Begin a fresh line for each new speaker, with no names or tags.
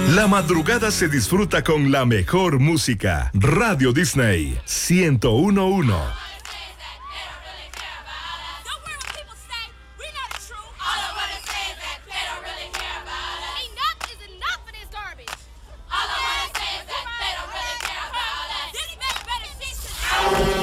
La madrugada se disfruta con la mejor música. Radio Disney 101.1.